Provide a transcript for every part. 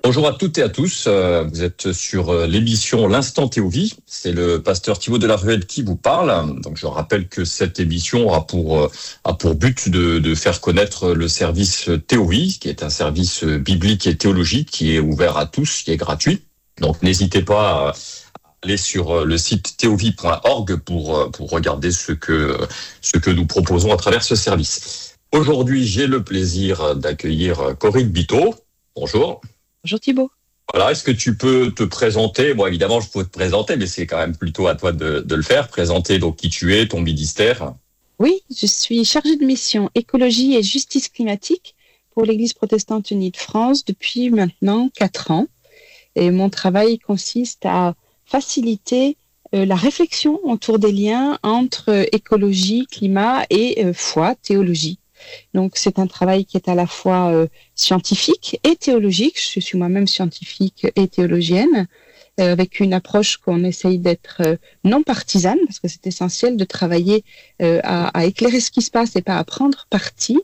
Bonjour à toutes et à tous. Vous êtes sur l'émission L'Instant Théovie. C'est le pasteur Thibaut de la Ruelle qui vous parle. Donc, je rappelle que cette émission a pour but de faire connaître le service Théovie, qui est un service biblique et théologique qui est ouvert à tous, qui est gratuit. Donc, n'hésitez pas à aller sur le site théovie.org pour regarder ce que nous proposons à travers ce service. Aujourd'hui, j'ai le plaisir d'accueillir Corinne Biteau. Bonjour. Bonjour Thibaut. Voilà, est-ce que tu peux te présenter? Bon, évidemment, je peux te présenter, mais c'est quand même plutôt à toi de le faire. Présenter donc qui tu es, ton ministère. Oui, je suis chargée de mission écologie et justice climatique pour l'Église protestante unie de France depuis maintenant 4 ans. Et mon travail consiste à faciliter la réflexion autour des liens entre écologie, climat et foi, théologie. Donc, c'est un travail qui est à la fois scientifique et théologique. Je suis moi-même scientifique et théologienne, avec une approche qu'on essaye d'être non partisane, parce que c'est essentiel de travailler à éclairer ce qui se passe et pas à prendre parti.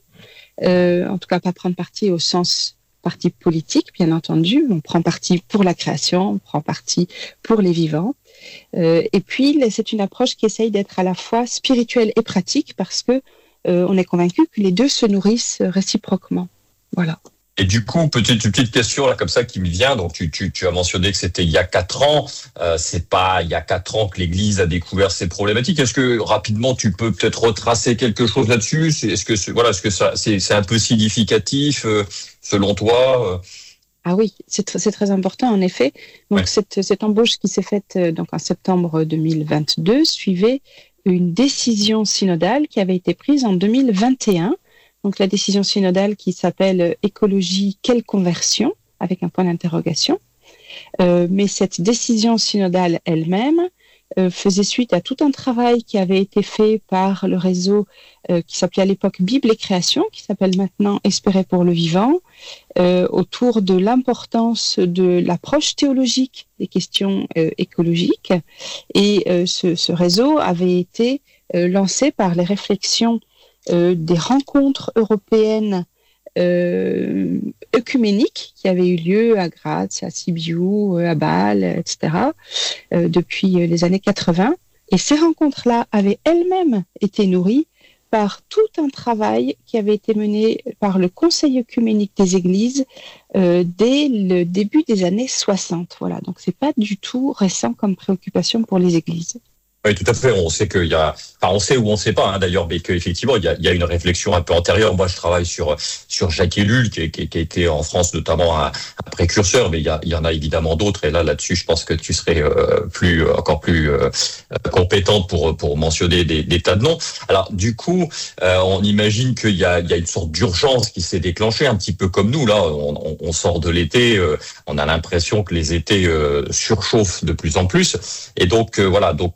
En tout cas, pas prendre parti au sens parti politique, bien entendu. On prend parti pour la création, on prend parti pour les vivants. Et puis, c'est une approche qui essaye d'être à la fois spirituelle et pratique, parce que on est convaincu que les deux se nourrissent réciproquement. Voilà. Et du coup, petite question là comme ça qui me vient. Donc, tu as mentionné que c'était il y a 4 ans. C'est pas il y a 4 ans que l'Église a découvert ces problématiques. Est-ce que rapidement tu peux peut-être retracer quelque chose là-dessus? Est-ce que c'est un peu significatif selon toi? Ah oui, c'est très important en effet. Donc Ouais. cette embauche qui s'est faite donc en septembre 2022 suivait une décision synodale qui avait été prise en 2021. Donc la décision synodale qui s'appelle Écologie, quelle conversion, avec un point d'interrogation. Mais cette décision synodale elle-même faisait suite à tout un travail qui avait été fait par le réseau qui s'appelait à l'époque Bible et Création, qui s'appelle maintenant Espérer pour le vivant, autour de l'importance de l'approche théologique des questions écologiques. Et ce réseau avait été lancé par les réflexions des rencontres européennes œcuméniques qui avaient eu lieu à Graz, à Sibiu, à Bâle, etc., depuis les années 80. Et ces rencontres-là avaient elles-mêmes été nourries par tout un travail qui avait été mené par le Conseil œcuménique des Églises dès le début des années 60. Voilà, donc c'est pas du tout récent comme préoccupation pour les Églises. Oui, tout à fait. On sait qu'il y a, on sait ou on sait pas, d'ailleurs, mais qu'effectivement, il y a une réflexion un peu antérieure. Moi, je travaille sur Jacques Ellul, qui a été en France notamment un précurseur, mais il y en a évidemment d'autres. Et là-dessus, je pense que tu serais encore plus compétente pour mentionner des tas de noms. Alors, du coup, on imagine qu'il y a une sorte d'urgence qui s'est déclenchée, un petit peu comme nous. Là, on sort de l'été, on a l'impression que les étés surchauffent de plus en plus. Et donc, voilà. Donc,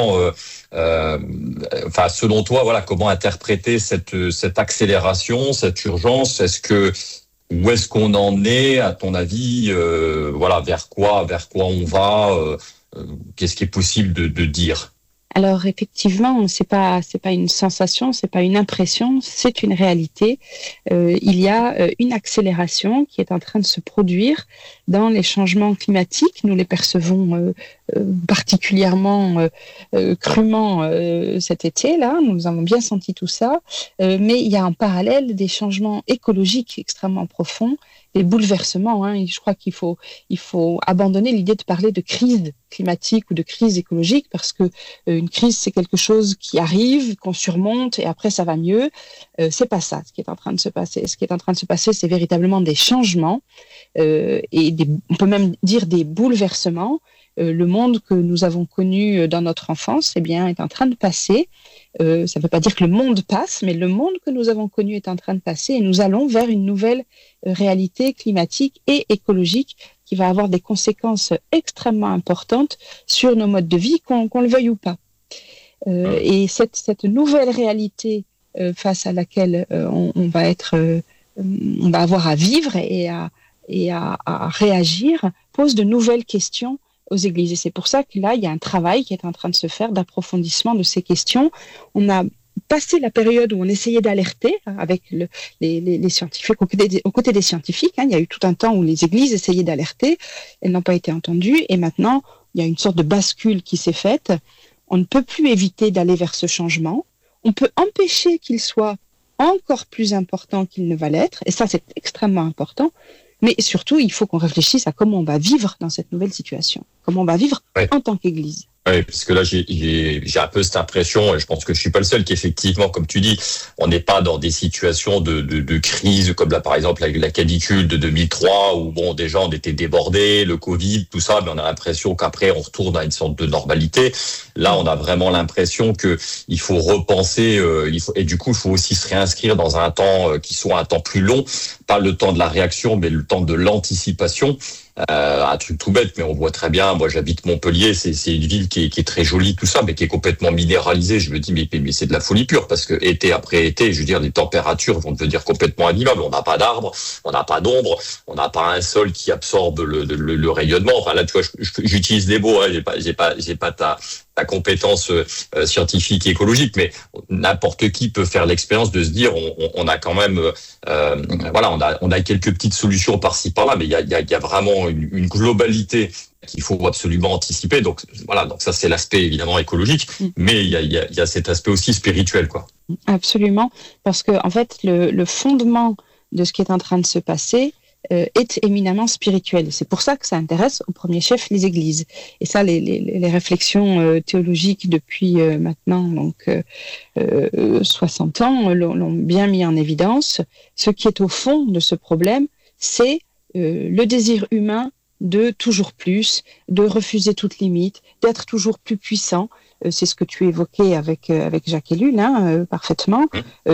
selon toi, voilà, comment interpréter cette accélération, cette urgence? Où est-ce qu'on en est, à ton avis? Vers quoi on va? Qu'est-ce qui est possible de dire? Alors effectivement, c'est pas une sensation, c'est pas une impression, c'est une réalité. Il y a une accélération qui est en train de se produire dans les changements climatiques. Nous les percevons particulièrement crûment cet été là. Nous avons bien senti tout ça, mais il y a en parallèle des changements écologiques extrêmement profonds, des bouleversements. Je crois qu'il faut abandonner l'idée de parler de crise climatique ou de crise écologique, parce que une crise, c'est quelque chose qui arrive, qu'on surmonte et après ça va mieux. C'est pas ça ce qui est en train de se passer. Ce qui est en train de se passer, c'est véritablement des changements on peut même dire des bouleversements. Le monde que nous avons connu dans notre enfance, est en train de passer. Ça ne veut pas dire que le monde passe, mais le monde que nous avons connu est en train de passer et nous allons vers une nouvelle réalité climatique et écologique qui va avoir des conséquences extrêmement importantes sur nos modes de vie, qu'on le veuille ou pas. Et cette nouvelle réalité face à laquelle on va avoir à vivre et à réagir pose de nouvelles questions aux églises. Et c'est pour ça que là, il y a un travail qui est en train de se faire d'approfondissement de ces questions. On a passé la période où on essayait d'alerter avec les scientifiques, aux côtés des scientifiques. Il y a eu tout un temps où les églises essayaient d'alerter, elles n'ont pas été entendues, et maintenant, il y a une sorte de bascule qui s'est faite. On ne peut plus éviter d'aller vers ce changement. On peut empêcher qu'il soit encore plus important qu'il ne va l'être, et ça, c'est extrêmement important. Mais surtout, il faut qu'on réfléchisse à comment on va vivre dans cette nouvelle situation, comment on va vivre en tant qu'Église. Oui, parce que là, j'ai un peu cette impression, et je pense que je suis pas le seul, qu'effectivement, comme tu dis, on n'est pas dans des situations de crise, comme là, par exemple, la canicule de 2003, où bon, déjà, on était débordés, le Covid, tout ça, mais on a l'impression qu'après, on retourne à une sorte de normalité. Là, on a vraiment l'impression que il faut repenser, et du coup, il faut aussi se réinscrire dans un temps qui soit un temps plus long, pas le temps de la réaction, mais le temps de l'anticipation. Un truc tout bête, mais on voit très bien. Moi, j'habite Montpellier, c'est une ville qui est très jolie, tout ça, mais qui est complètement minéralisée. Je me dis, mais c'est de la folie pure, parce que été après été, je veux dire, les températures vont devenir complètement invivables. On n'a pas d'arbres, on n'a pas d'ombre, on n'a pas un sol qui absorbe le rayonnement. Enfin là, tu vois, j'utilise des mots. J'ai pas ta compétence scientifique et écologique, mais n'importe qui peut faire l'expérience de se dire, on a quand même, voilà, on a quelques petites solutions par-ci par-là, mais il y a vraiment une globalité qu'il faut absolument anticiper. Donc voilà, donc ça c'est l'aspect évidemment écologique, mais il y a cet aspect aussi spirituel, quoi. Absolument, parce que en fait le fondement de ce qui est en train de se passer est éminemment spirituel. C'est pour ça que ça intéresse au premier chef les églises. Et ça, les réflexions théologiques depuis maintenant 60 ans l'ont bien mis en évidence. Ce qui est au fond de ce problème, c'est le désir humain de toujours plus, de refuser toute limite, d'être toujours plus puissant. C'est ce que tu évoquais avec Jacques Ellul, parfaitement.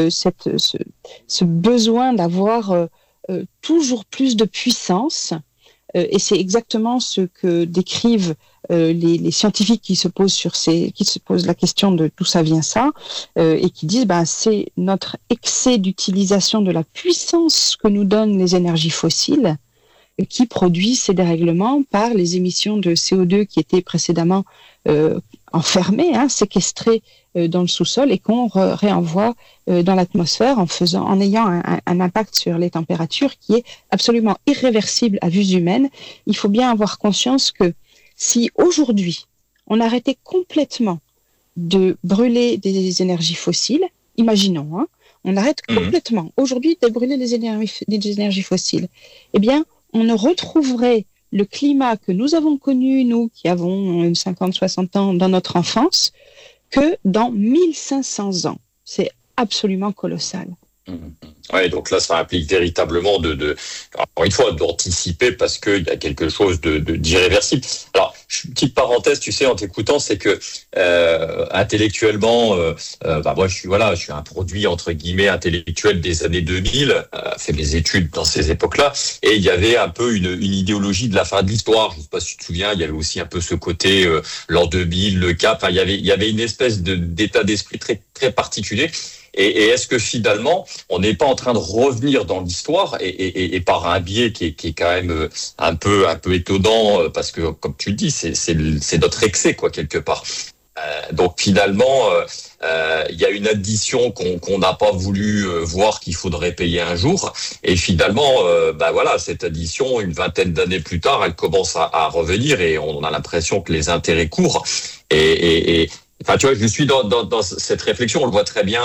Ce besoin d'avoir toujours plus de puissance, et c'est exactement ce que décrivent les scientifiques qui se posent la question de d'où ça vient ça, et qui disent c'est notre excès d'utilisation de la puissance que nous donnent les énergies fossiles qui produit ces dérèglements par les émissions de CO2 qui étaient précédemment enfermées, séquestrées dans le sous-sol, et qu'on réenvoie dans l'atmosphère en ayant un impact sur les températures qui est absolument irréversible à vue humaine. Il faut bien avoir conscience que si aujourd'hui on arrêtait complètement de brûler des énergies fossiles, imaginons, on arrête complètement aujourd'hui de brûler des énergies fossiles, eh bien on ne retrouverait le climat que nous avons connu, nous qui avons 50-60 ans dans notre enfance, que dans 1500 ans. C'est absolument colossal. Ouais, donc là, ça implique véritablement encore une fois, d'anticiper, parce qu'il y a quelque chose d'irréversible. Alors, petite parenthèse, tu sais, en t'écoutant, c'est que intellectuellement, moi, je suis un produit entre guillemets intellectuel des années 2000, fait mes études dans ces époques-là, et il y avait un peu une idéologie de la fin de l'histoire. Je ne sais pas si tu te souviens, il y avait aussi un peu ce côté l'an 2000, le cap. Enfin, il y avait une espèce d'état d'esprit très très particulier. Et est-ce que finalement, on n'est pas en train de revenir dans l'histoire et par un biais qui est quand même un peu étonnant, parce que comme tu le dis, c'est notre excès, quoi, quelque part. Donc finalement, il y a une addition qu'on n'a pas voulu voir, qu'il faudrait payer un jour, et finalement, cette addition, une vingtaine d'années plus tard, elle commence à revenir, et on a l'impression que les intérêts courent. Enfin, tu vois, je suis dans cette réflexion. On le voit très bien,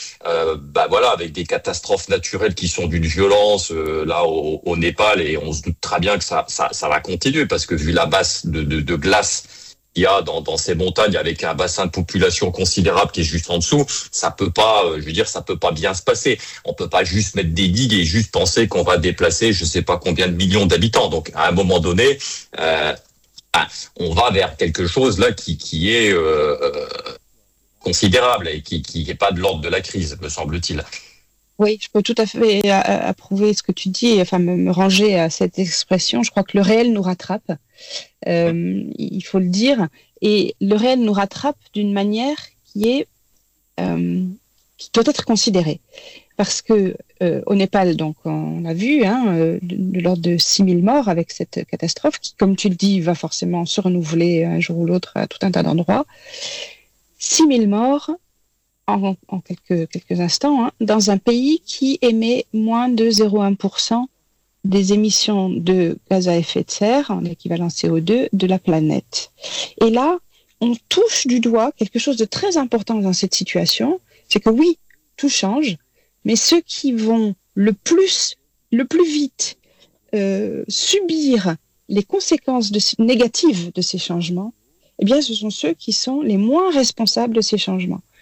avec des catastrophes naturelles qui sont d'une violence là au Népal, et on se doute très bien que ça va continuer, parce que vu la masse de glace qu'il y a dans ces montagnes, avec un bassin de population considérable qui est juste en dessous, ça peut pas, ça peut pas bien se passer. On peut pas juste mettre des digues et juste penser qu'on va déplacer je sais pas combien de millions d'habitants. Donc à un moment donné, on va vers quelque chose là qui est considérable et qui n'est pas de l'ordre de la crise, me semble-t-il. Oui, je peux tout à fait approuver ce que tu dis, enfin me ranger à cette expression. Je crois que le réel nous rattrape, il faut le dire, et le réel nous rattrape d'une manière qui doit être considérée. Parce que au Népal, donc on l'a vu, de l'ordre de 6000 morts avec cette catastrophe qui, comme tu le dis, va forcément se renouveler un jour ou l'autre à tout un tas d'endroits. 6000 morts, en quelques instants, hein, dans un pays qui émet moins de 0,1% des émissions de gaz à effet de serre, en équivalent CO2, de la planète. Et là, on touche du doigt quelque chose de très important dans cette situation, c'est que oui, tout change, mais ceux qui vont le plus vite subir les conséquences négatives de ces changements, eh bien, ce sont ceux qui sont les moins responsables de ces changements.